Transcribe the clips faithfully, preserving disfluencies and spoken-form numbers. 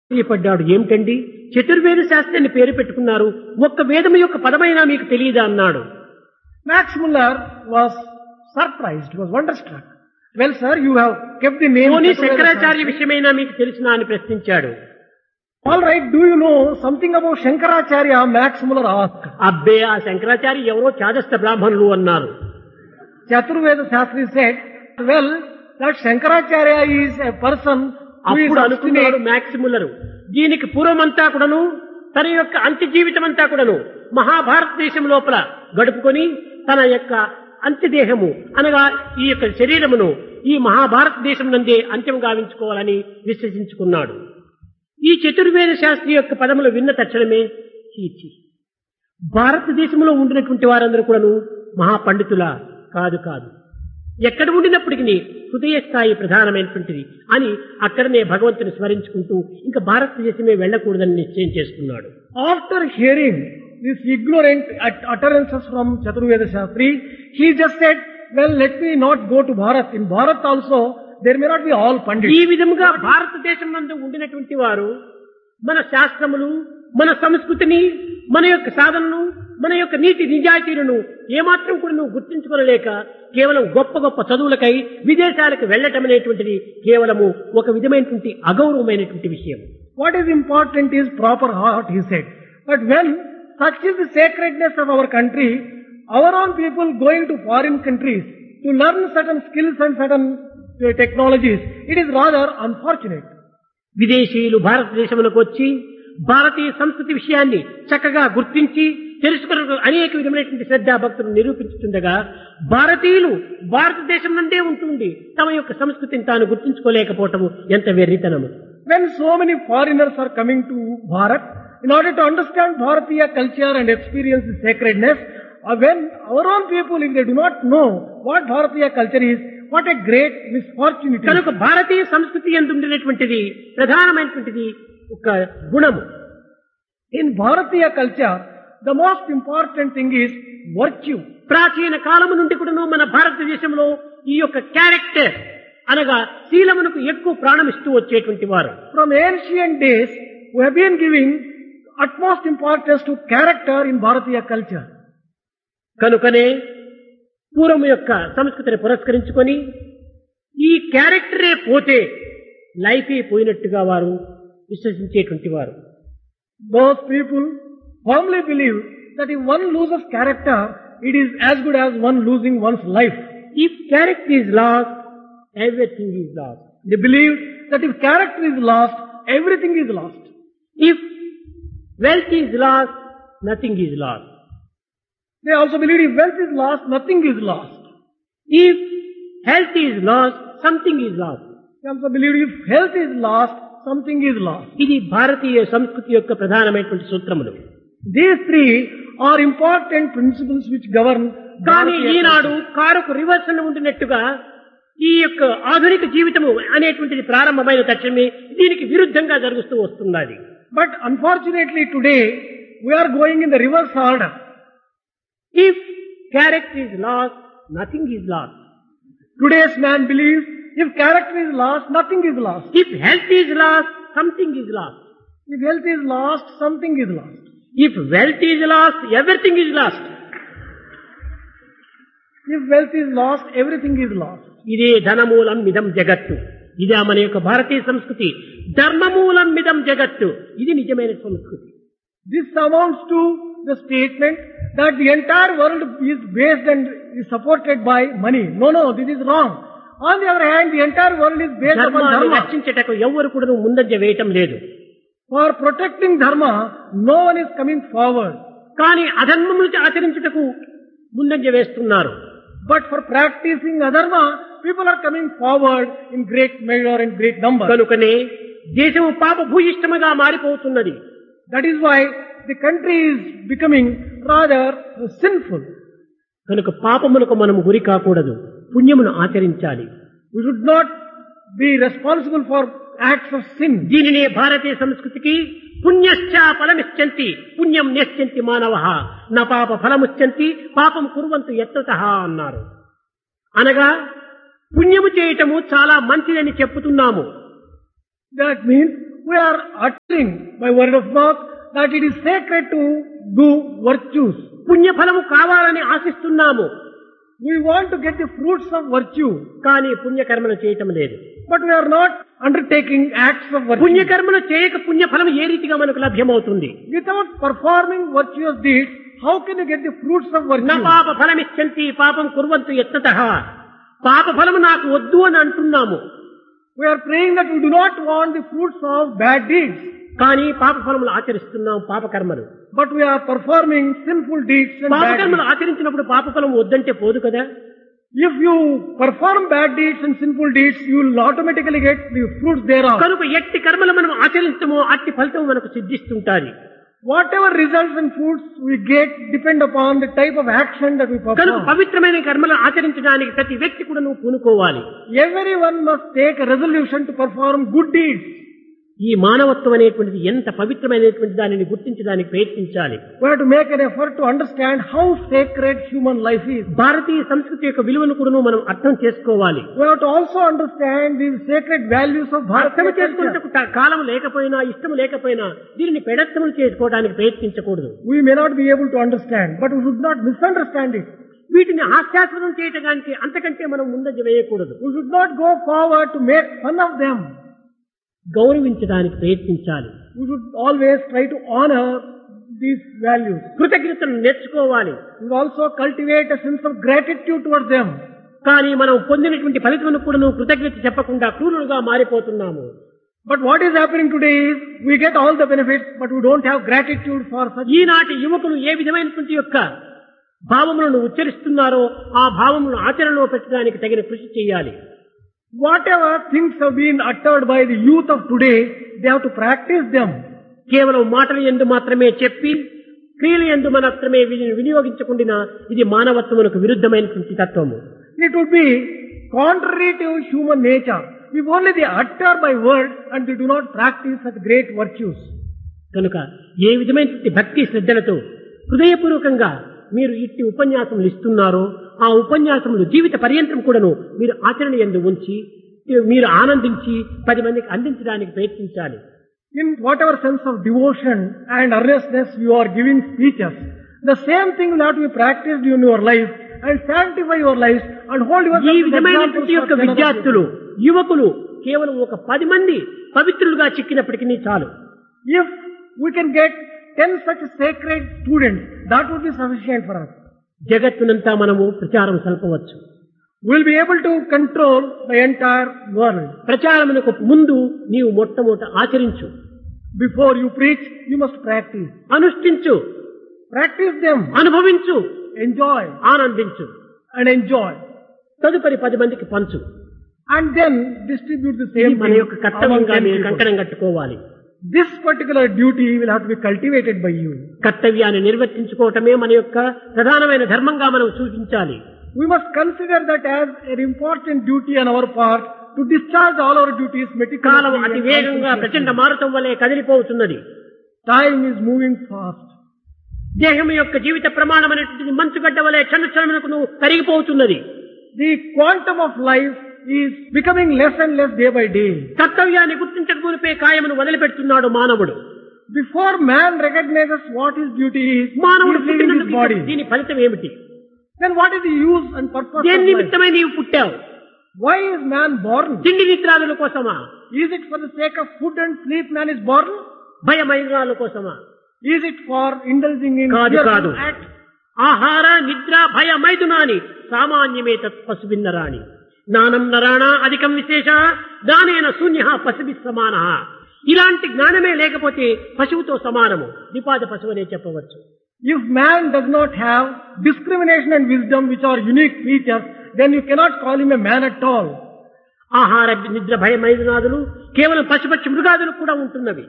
పడ్డాడు. ఏమిటండి చతుర్వేద శాస్త్రాన్ని పేరు పెట్టుకున్నారు, ఒక్క వేదము యొక్క పదమైనా మీకు తెలియదా అన్నాడు. Max Muller was surprised, was wonderstruck. Well, sir, you have kept the name. పోనీ శంకరాచార్య విషయమైనా మీకు తెలిసినా అని ప్రశ్నించాడు. All right, do you know something about Shankaracharya? Max Muller asked. అబ్బే ఆ శంకరాచార్య ఎవరో చాదస్త బ్రాహ్మణులు అన్నారు. Chaturveda Shastri said, well, that Shankaracharya is a person who is అప్పుడు అనుకున్నాడు obstinate. మ్యాక్స్ ముల్లరు, దీనికి పూర్వమంతా కూడాను తన యొక్క అంత్య జీవితం అంతా కూడాను మహాభారతదేశం లోపల గడుపుకొని తన యొక్క అంత్యదేహము అనగా ఈ యొక్క శరీరమును ఈ మహాభారతదేశం నందే అంత్యం గావించుకోవాలని విశ్వసించుకున్నాడు. ఈ చతుర్వేద శాస్త్రి యొక్క పదములు విన్న తక్షణమే చీచి, భారతదేశంలో ఉండినటువంటి వారందరూ కూడాను మహాపండితుల కాదు కాదు, ఎక్కడ ఉండినప్పటికీ హృదయ స్థాయి ప్రధానమైనటువంటిది అని అక్కడనే భగవంతుని స్మరించుకుంటూ ఇంకా భారతదేశమే వెళ్ళకూడదని నిశ్చయం చేసుకున్నాడు. After hearing these ignorant ut- utterances from Chaturveda Shastri, he just said, well, let me not go to Bharat. In Bharat also, there may not be all ఈ Pandits. విధముగా భారతదేశం నందు ఉండినటువంటి వారు మన శాస్త్రములు, మన సంస్కృతిని, మన యొక్క సాధనను, మన యొక్క నీతి నిజాయితీలను ఏమాత్రం కూడా నువ్వు గుర్తించుకోలేక కేవలం గొప్ప గొప్ప చదువులకై విదేశాలకు వెళ్ళటం అనేటువంటిది కేవలము ఒక విధమైనటువంటి అగౌరవమైనటువంటి విషయం. What is important is proper heart, he said. But when such is the sacredness of our country, our own people going to foreign countries to learn certain skills and certain uh, technologies, it is rather unfortunate. విదేశీయులు భారతదేశంలోకి వచ్చి భారతీయ సంస్కృతి విషయాన్ని చక్కగా గుర్తించి తెలుసుకున్న అనేక విధమైనటువంటి శ్రద్ధా భక్తులు నిరూపించుతుండగా భారతీయులు భారతదేశం నుండే ఉంటుండి తమ యొక్క సంస్కృతిని తాను గుర్తించుకోలేకపోవటము ఎంత వెర్రితనము. When so many foreigners are coming to Bharat, in order to understand Bharatiya culture and experience the sacredness, uh, when our own people, if they do not know what Bharatiya culture is, what a great misfortune it is. కనుక భారతీయ సంస్కృతి యందు ఉండినటువంటిది ప్రధానమైనటువంటిది ఒక గుణము. In Bharatiya culture, the most important thing is virtue. ప్రాచీన కాలము నుండి కూడాను మన భారతదేశంలో ఈ యొక్క క్యారెక్టర్ అనగా శీలమునకు ఎక్కువ ప్రాణమిస్తూ వచ్చేటువంటి వారు. From ancient days, we have been giving utmost importance to character in Bharatiya culture. కనుకనే పూర్వం యొక్క సంస్కృతిని పురస్కరించుకొని ఈ క్యారెక్టరే పోతే లైఫే పోయినట్టుగా వారు విశ్వసించేటువంటి వారు. Those people firmly believe that if one loses character, it is as good as one losing one's life. If character is lost, everything is lost. They believe that if character is lost, everything is lost. If wealth is lost, nothing is lost. They also believe if wealth is lost, nothing is lost. If health is lost, something is lost. They also believe if health is lost, something is lost. ఇది భారతీయ సంస్కృతి యొక్క ప్రధానమైనటువంటి సూత్రములు. These three are important principles which govern. కానీ Bharatiya ఈనాడు culture. కారుకు reverse ఉండినట్టుగా ఈ యొక్క ఆధునిక జీవితము అనేటువంటిది ప్రారంభమైన తక్షణమే దీనికి విరుద్ధంగా జరుగుతూ వస్తున్నది. But unfortunately today, we are going in the reverse order. If character is lost, nothing is lost. Today's man believes if character is lost, nothing is lost. If health is lost, something is lost. If health is lost, something is lost. If wealth is lost, everything is lost. If wealth is lost, everything is lost. ఇదే ధనమూలం మిదం జగత్తు. ఇదే మన యొక్క భారతీయ సంస్కృతి. ధర్మమూలం మిదం జగత్తు. ఇది నిజమైన సంస్కృతి. This amounts to the statement that the entire world is based and is supported by money. No, no, this is wrong. On the other hand, the entire world is based upon ధర్మాన్ని dharma. రక్షించటకు ఎవ్వరు కూడా ముందంజ వేయటం లేదు. For protecting dharma, no one is coming forward. కానీ అధర్మములు ఆచరించుటకు ముందంజ వేస్తున్నారు. But for practicing adharma, people are coming forward in great measure and great number. కనుకనే దేశము పాప భూయిష్టముగా మారిపోతున్నది. That is why the country is becoming rather sinful. కనుక పాపములకు మనము గురి కాకూడదు, పుణ్యమును ఆచరించాలి. We should not be responsible for acts of sin. దీనినే భారతీయ సంస్కృతికి పుణ్యశ్చ ఫలమిచ్చంతి పుణ్యం నేశ్చంతి మానవః నా పాప ఫలముచ్చంతి పాపం కుర్వంతు యత్నతః అన్నారు. అనగా పుణ్యము చేయటము చాలా మంచిదని చెప్పుతున్నాము. That means we are uttering by word of mouth that it is sacred to do virtues. పుణ్యఫలము కావాలని ఆశిస్తున్నాము. We want to get the fruits of virtue, కానీ పుణ్యకర్మలు చేయటం లేదు. but we are not undertaking acts of virtue. పుణ్యకర్మలు చేయక పుణ్యఫలం ఏ రీతిగా మనకు లభ్యమవుతుంది? Without performing virtuous deeds, how can you get the fruits of నా virtue? పాప ఫలమిచ్చంతి పాపం కుర్వంతు యత్నతః. పాప ఫలము నాకు వద్దు అని అంటున్నాము, We are praying that we do not want the fruits of bad deeds, కానీ పాప ఫలములు ఆచరిస్తున్నాం, పాపకర్మలు. but we are performing sinful deeds and bad పాపకర్మలు deeds. ఆచరించినప్పుడు పాప ఫలం వద్దంటే పోదు కదా. If you perform bad deeds and sinful deeds, you will automatically get the fruits thereof. కనుక ఎట్టి కర్మలు మనం ఆచరించమో అట్టి ఫలితం మనకు సిద్ధిస్తుంటాది. Whatever results and fruits we get depend upon the type of action that we కనుక perform. పవిత్రమైన కర్మలు ఆచరించడానికి ప్రతి వ్యక్తి కూడా నువ్వు పూనుకోవాలి. Everyone must take a resolution to perform good deeds. ఈ మానవత్వం అనేటువంటిది ఎంత పవిత్రమైనటువంటి దానిని గుర్తించడానికి ప్రయత్నించాలి. We have to make an effort to understand how sacred human life is. భారతీయ సంస్కృతి యొక్క విలువను కూడా మనం అర్థం చేసుకోవాలి. We have to also understand the sacred values of అర్థం Bharatiya culture. చేసుకున్నట్టు కాలం లేకపోయినా ఇష్టం లేకపోయినా దీనిని పెడత్తములు చేసుకోవడానికి ప్రయత్నించకూడదు. We may not be able to understand, but we should not misunderstand it. వీటిని హాస్యాస్పదం చేయడానికి అంతకంటే మనం ముందంజ వేయకూడదు. We should not go forward to make fun of them. గౌరవించడానికి ప్రయత్నించాలి. We should always try to honor these values. కృతజ్ఞతను నేర్చుకోవాలి. We should also cultivate a sense of gratitude towards them. కానీ మనం పొందినటువంటి ఫలితమును కూడా నువ్వు కృతజ్ఞత చెప్పకుండా క్రూరులుగా మారిపోతున్నాము. But what is happening today is we get all the benefits, but we don't have gratitude for such. ఈనాటి యువకులు ఏ విధమైనటువంటి యొక్క భావములను ఉచ్చరిస్తున్నారో ఆ భావములను ఆచరణలో పెట్టడానికి తగిన కృషి చేయాలి. Whatever things have been uttered by the youth of today, they have to practice them. కేవలం మాటలు ఎందు మాత్రమే చెప్పి క్రియలు ఎందు మాత్రమే వీటిని వినియోగించకుండా ఇది మానవత్వమునకు విరుద్ధమైనటువంటి తత్వము. It would be contrary to human nature if only they utter by word and they do not practice such great virtues. కనుక ఏ విధమైనటువంటి భక్తి శ్రద్ధలతో హృదయపూర్వకంగా మీరు ఇట్టి ఉపన్యాసములు ఇస్తున్నారో ఆ ఉపన్యాసములు జీవిత పర్యంతం కూడాను మీరు ఆచరణ యందు ఉంచి మీరు ఆనందించి పది మందికి అందించడానికి ప్రయత్నించాలి. In whatever sense of devotion and earnestness you are giving speeches, the same thing will have to be practiced in your life and sanctify your lives and hold ఈ yourself as విధమైనటువంటి యొక్క examples for విద్యార్థులు generosity. యువకులు కేవలం ఒక పది మంది పవిత్రులుగా చిక్కినప్పటికీ చాలు. If we can get ten such sacred students, that would be sufficient for us. జగత్తునంతా మనము ప్రచారం సల్పవచ్చు. We will be able to control the entire world. ప్రచారమునకు ముందు నీవు మొట్టమొదట ఆచరించు, Before you preach, you must practice. అనుష్ఠించు, Practice them, అనుభవించు, enjoy ఆనందించు, and enjoy. తదుపరి పది మందికి పంచు. And then distribute the ఇది same మన thing యొక్క among కర్తవ్యంగా ten మీరు people. కంకణం కట్టుకోవాలి. This particular duty will have to be cultivated by you. కర్తవ్యాన్ని నిర్వర్తించుకోవటమే మన యొక్క ప్రధానమైన ధర్మంగా మనం సూచించాలి. We must consider that as an important duty on our part to discharge all our duties column meticulously. అతి and వేగంగా ప్రచండ conscientiously. మారుతం వలె కదిలిపోతున్నది. Time is moving fast. దేహం యొక్క జీవిత ప్రమాణం అనేటువంటిది మంచుగడ్డ వలె క్షణ క్షణమునకు కరిగిపోతున్నది. The quantum of life is becoming less and less day by day. కర్తవ్యాన్ని గుర్తించకపోతే కాయమును వదిలిపెడుతున్నాడు మానవుడు. Before man recognizes what his duty is, he మానవుడు is leaving his పుట్టినందుకు body. దీని ఫలితం ఏమిటి? Then what is the use and purpose దేని of life? నిమిత్తమై నీవు పుట్టావు? Why is man born? తిండి నిద్రాదుల కోసమా? Is it for the sake of food and sleep man is born? భయమైనాల కోసమా? Is it for indulging in కాదు fearful కాదు. acts? ఆహార నిద్ర భయ మైదునాని సామాన్యమే తత్ పశుభిన్నరాణి జ్ఞానం నరాణ అధికం విశేష దానేన శూన్య పశుభి సమాన. ఇలాంటి జ్ఞానమే లేకపోతే పశువుతో సమానము, నిపాద పశువు అనే చెప్పవచ్చు. If man does not have discrimination and wisdom, which are unique features, then you cannot call him a man at all. ఆహార నిద్ర భయ మైదునాదులు కేవలం పశుపక్షి మృగాదులు కూడా ఉంటున్నవి.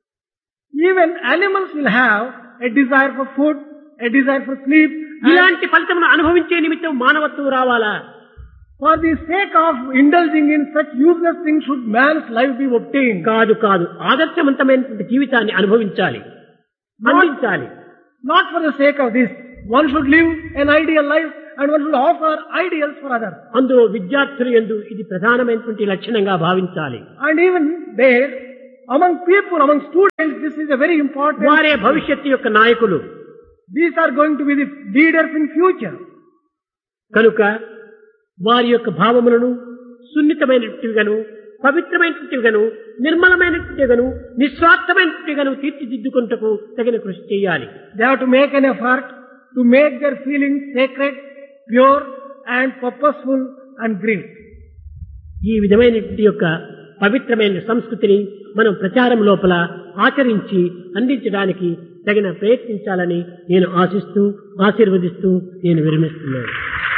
Even animals will have a desire for food, a desire for sleep. and ఇలాంటి ఫలితమును అనుభవించే నిమిత్తం మానవత్వం రావాలా? For the sake of indulging in such useless things should man's life be obtained. కాదు కాదు, ఆదర్శవంతమైనటువంటి జీవితాన్ని అనుభవించాలి, అందించాలి. Not for the sake of this. One should live an ideal life and one should offer ideals for others. అందులో విద్యార్థులు యందు ఇది ప్రధానమైనటువంటి లక్షణంగా భావించాలి. And even there, Among people, among students, this is a very important. వారే భవిష్యత్తు యొక్క నాయకులు. These are going to be the leaders in future. కనుక వారి యొక్క భావములను సున్నితమైనట్టుగాను, పవిత్రమైనట్టుగాను, నిర్మలమైనట్టుగాను, నిస్వార్థమైనట్టుగాను తీర్చిదిద్దుకుంటకు తగిన కృషి చేయాలి. They have to make an effort to make their feelings sacred, pure and purposeful and great. ఈ విధమైనటువంటి యొక్క పవిత్రమైన సంస్కృతిని మనం ప్రచారం లోపల ఆచరించి అందించడానికి తగిన ప్రయత్నించాలని నేను ఆశిస్తూ ఆశీర్వదిస్తూ నేను విరమిస్తున్నాను.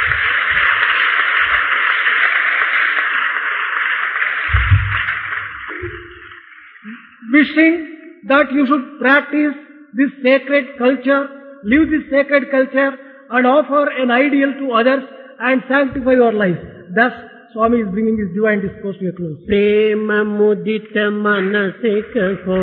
Wishing that you should practice this sacred culture, live this sacred culture and offer an ideal to others and sanctify your life. Thus, Swami is bringing his divine discourse to a close. प्रेम मुदित मन से कहो